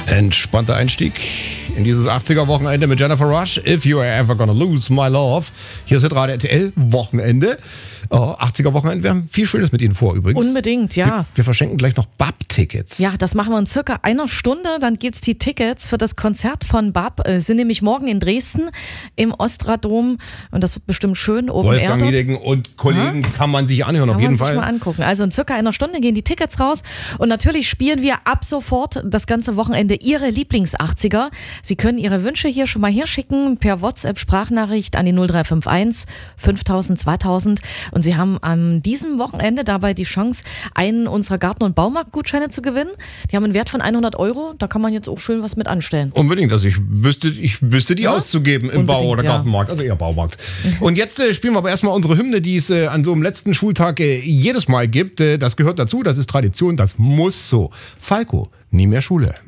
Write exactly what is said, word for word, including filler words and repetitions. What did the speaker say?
Entspannter Einstieg in dieses achtziger-Wochenende mit Jennifer Rush. If you are ever gonna lose my love. Hier ist das Radio R T L-Wochenende. Oh, achtziger-Wochenende. Wir haben viel Schönes mit Ihnen vor übrigens. Unbedingt, ja. Wir, wir verschenken gleich noch B A P-Tickets. Ja, das machen wir in circa einer Stunde. Dann gibt's die Tickets für das Konzert von B A P. Äh, sind nämlich morgen in Dresden im Ostradom. Und das wird bestimmt schön. Open Wolfgang Air Niedecken und Kollegen ja? kann man sich anhören, kann auf jeden man Fall. Sich mal angucken. Also in circa einer Stunde gehen die Tickets raus. Und natürlich spielen wir ab sofort das ganze Wochenende Ihre Lieblings-achtziger. Sie können Ihre Wünsche hier schon mal herschicken per WhatsApp-Sprachnachricht an die null drei fünf eins fünftausend zweitausend. Und Sie haben an diesem Wochenende dabei die Chance, einen unserer Garten- und Baumarktgutscheine zu gewinnen. Die haben einen Wert von hundert Euro. Da kann man jetzt auch schön was mit anstellen. Unbedingt. Also ich wüsste, ich wüsste die ja? auszugeben im Unbedingt, Bau- oder ja. Gartenmarkt. Also eher Baumarkt. Und jetzt äh, spielen wir aber erstmal unsere Hymne, die es äh, an so einem letzten Schultag äh, jedes Mal gibt. Äh, das gehört dazu. Das ist Tradition. Das muss so. Falco, nie mehr Schule.